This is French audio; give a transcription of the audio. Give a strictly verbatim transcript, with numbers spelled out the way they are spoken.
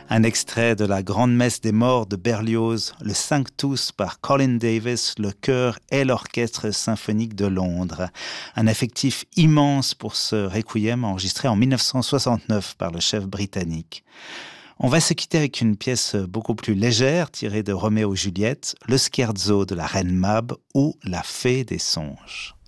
Un extrait de la Grande Messe des Morts de Berlioz, le Sanctus par Colin Davis, le chœur et l'orchestre symphonique de Londres. Un effectif immense pour ce requiem enregistré en dix-neuf cent soixante-neuf par le chef britannique. On va se quitter avec une pièce beaucoup plus légère tirée de Roméo et Juliette, le scherzo de la reine Mab ou la fée des songes.